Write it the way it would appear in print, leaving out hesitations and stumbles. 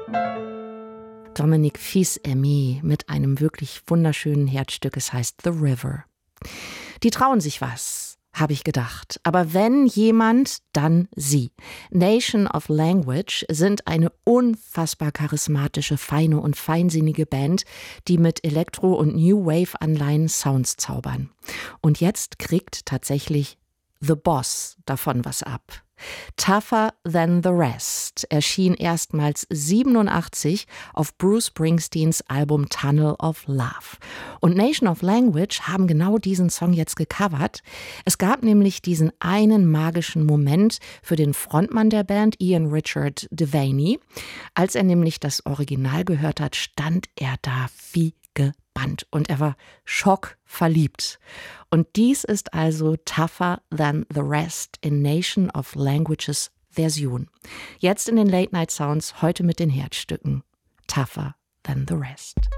Dominique Fils-Aimé mit einem wirklich wunderschönen Herzstück. Es heißt The River. Die trauen sich was, habe ich gedacht. Aber wenn jemand, dann sie. Nation of Language sind eine unfassbar charismatische, feine und feinsinnige Band, die mit Elektro- und New Wave-Anleihen Sounds zaubern. Und jetzt kriegt tatsächlich The Boss davon was ab. Tougher Than the Rest erschien erstmals 87 auf Bruce Springsteens Album Tunnel of Love. Und Nation of Language haben genau diesen Song jetzt gecovert. Es gab nämlich diesen einen magischen Moment für den Frontmann der Band, Ian Richard Devaney. Als er nämlich das Original gehört hat, stand er da wie gebannt und er war schockverliebt. Und dies ist also Tougher Than the Rest in Nation of Languages Version. Jetzt in den Late Night Sounds, heute mit den Herzstücken. Tougher Than the Rest.